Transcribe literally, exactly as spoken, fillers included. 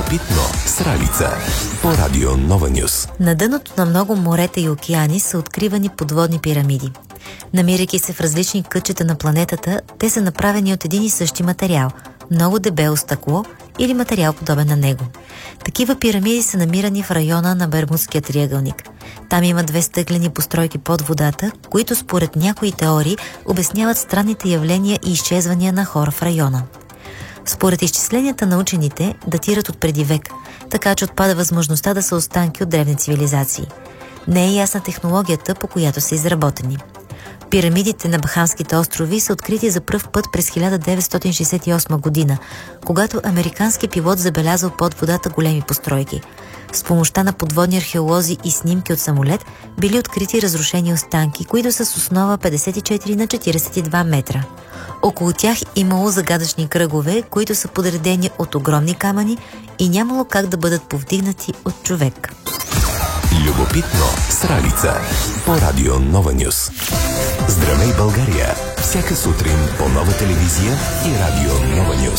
Любопитно с Ралица по Радио Нова Нюс. На дъното на много морета и океани са откривани подводни пирамиди. Намирайки се в различни кътчета на планетата, те са направени от един и същи материал – много дебело стъкло или материал подобен на него. Такива пирамиди са намирани в района на Бермудския триъгълник. Там има две стъклени постройки под водата, които според някои теории обясняват странните явления и изчезвания на хора в района. Според изчисленията на учените, датират от преди век, така че отпада възможността да са останки от древни цивилизации. Не е ясна технологията, по която са изработени. Пирамидите на Бахамските острови са открити за пръв път през хиляда деветстотин шейсет и осма година, когато американски пилот забелязал под водата големи постройки. С помощта на подводни археолози и снимки от самолет били открити разрушени останки, които са с основа петдесет и четири на четиридесет и два метра. Около тях имало загадъчни кръгове, които са подредени от огромни камъни и нямало как да бъдат повдигнати от човек. Любопитно с Ралица по Радио Нова Нюс. Здравей, България! Всяка сутрин по Нова телевизия и Радио Нова Нюс.